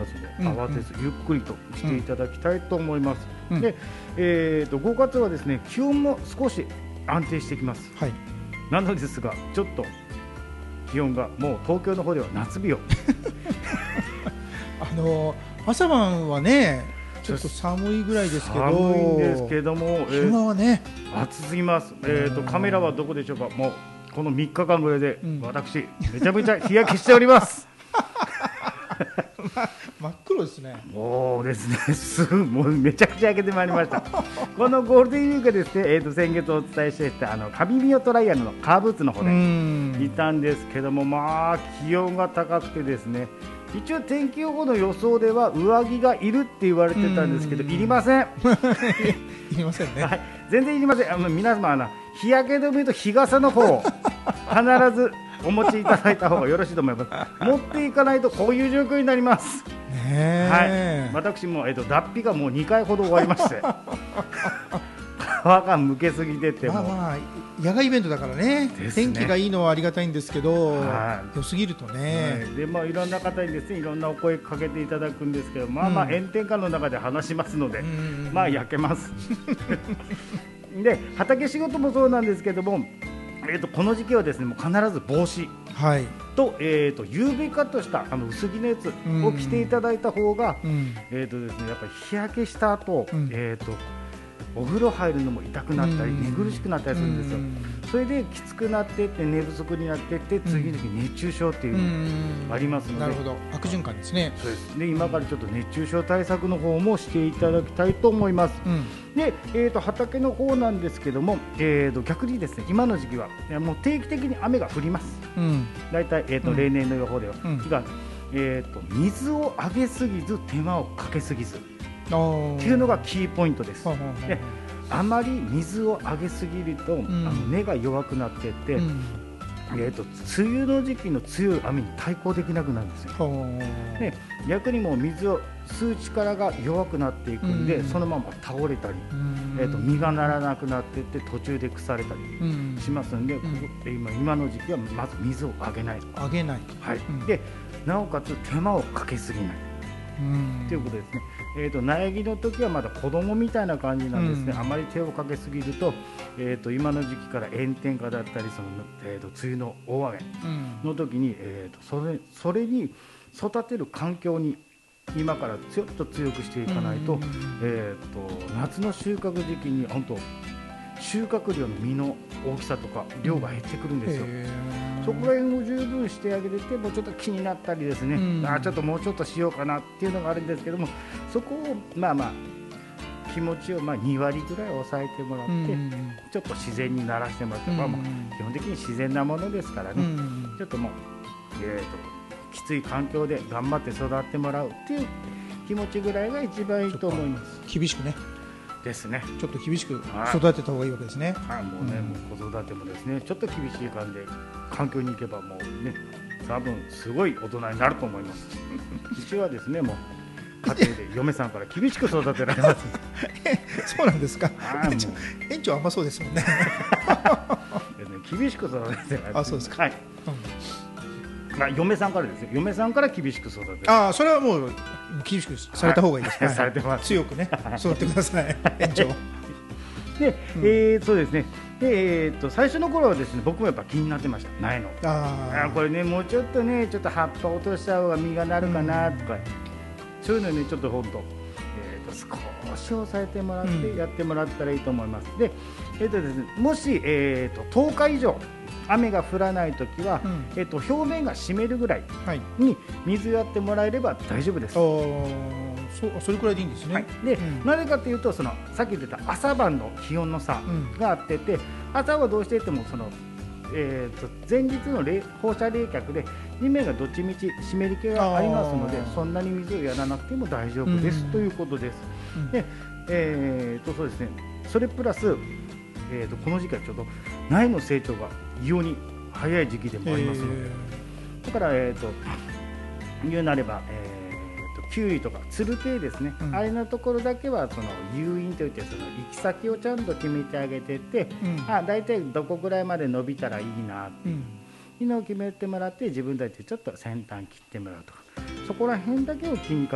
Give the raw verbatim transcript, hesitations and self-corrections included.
ますので、 うん慌てずゆっくりとしていただきたいと思います、 うんで、えー、とごがつはですね気温も少し安定してきます、 はい、 なのですがちょっと気温がもう東京の方では夏日をあの朝晩はねちょっと寒いぐらいですけど、 寒いんですけども、 昼間はね、 えー暑すぎます、えー、とカメラはどこでしょうか。もうこのみっかかんぐらいで、 うん私めちゃめちゃ日焼けしております真っ黒ですね。 もうですねすぐもうめちゃくちゃ焼けてまいりましたこのゴールデンウィークですね、えー、と先月お伝えしていたあのカビミオトライアルのカーブーツの方うでんいたんですけども、まあ気温が高くてですね、一応天気予報の予想では上着がいるって言われてたんですけど、 うんいりませんいりませんね。 はい、全然いりません。あの皆様あの日焼け止めと日傘の方を必ずお持ちいただいた方がよろしいと思います持っていかないとこういう状況になります、 ねはい、 え、 私も、えっと、脱皮がもうにかいほど終わりまして皮がむけすぎてても、 まあまあ野外イベントだからね、 ですね天気がいいのはありがたいんですけど、 はい良すぎるとはね、 い、でまあ、いろんな方にですねいろんなお声かけていただくんですけど、まあまあうん炎天下の中で話しますので、 うんまあ焼けますで畑仕事もそうなんですけども、えー、とこの時期はですねもう必ず帽子はい、 と、えー、と ユーブイ カットしたあの薄着のやつを着ていただいた方が、 うんえーとですね、やっぱり日焼けした後、 うんえーとお風呂入るのも痛くなったり、 うん寝苦しくなったりするんですよ、 うんそれできつくなっていって寝不足になっていって次の日熱中症っていうのがありますので、 なるほど、悪循環ですね。 そうですで今からちょっと熱中症対策の方もしていただきたいと思います。 うんで、えー、と畑の方なんですけども、えー、と逆にですね今の時期はいやもう定期的に雨が降ります。 うんだいたい、えーとうん例年の予報では、 うんがえー、と水をあげすぎず手間をかけすぎずっあーていうのがキーポイントです。 はあはあはあであまり水をあげすぎると、 んあの根が弱くなっていって、 うんえー、と梅雨の時期の強い雨に対抗できなくなるんですよ。 はあで逆にもう水を吸う力が弱くなっていくんで、 うんそのまま倒れたり、 うんえー、と実がならなくなっていって途中で腐れたりうんしますんで、ここで今今の時期はまず水をあげない、 あげない、 はいうんでなおかつ手間をかけすぎないうんということですね。えー、と苗木の時はまだ子供みたいな感じなんですね、 うんあまり手をかけすぎると,、えー、と今の時期から炎天下だったりその、えー、と梅雨の大雨うんの時に、えー、とそれそれに育てる環境に今からちょっと強くしていかないと,、 うんえー、と夏の収穫時期に本当収穫量の実の大きさとか量が減ってくるんですよ。 へーそこら辺を十分してあげててもちょっと気になったりですね、 うんあちょっともうちょっとしようかなっていうのがあるんですけども、そこをまあまあ気持ちをまあにわりぐらい抑えてもらって、 うんちょっと自然にならしてもらって、 うんまあまあ基本的に自然なものですからね、 うんちょっともう、えー、ときつい環境で頑張って育ってもらうっていう気持ちぐらいが一番いいと思います厳しくね、 ですね。 ちょっと厳しくはい育てた方がいいわけですね。 はい、もうね、 うんもう子育てもですねちょっと厳しい感じで環境に行けばもうね多分すごい大人になると思いますうちはですねもう家庭で嫁さんから厳しく育てられますそうなんですか。 はいもう園長園長あんまそうですもんね。 厳しく育てられますあそうですかはい、まあ、嫁さんからですよ嫁さんから厳しく育てられますああ、それはもう厳しくされた方がいいです。 はいされてます強くね、育ってください、園長。 で、えー、そうですねで、えー、と最初の頃はですね僕もやっぱ気になってました苗のああこれねもうちょっとねちょっと葉っぱ落とした方が実がなるかなとか、そういうのねちょっと本当、えー、と少し抑えてもらってうんやってもらったらいいと思います。で、えーとですね、もし、えー、ととおか以上雨が降らないときは、 うんえー、と表面が湿るぐらいあ、はい。 に水やってもらえれば大丈夫です。 あーそそれくらいでいいんですね。 はい、で、 うんなぜかというとそのさっき言ってた朝晩の気温の差うんがあってて、朝はどうしていてもその、えー、と前日の冷放射冷却で地面がどっちみち湿り気がありますのであーそんなに水をやらなくても大丈夫です、 うんということです。 うんで、えー、とそうですねそれプラス、えー、とこの時期はちょうど苗の成長が異様に早い時期でもありますので、 へだから、えー、と言うなれば、えーとキウイとかつる系ですね、 うんあれのところだけはその誘引といってその行き先をちゃんと決めてあげてて、 ーうんあ大体どこぐらいまで伸びたらいいなってうんいうのを決めてもらって自分たちでちょっと先端切ってもらうとかそこら辺だけを気にか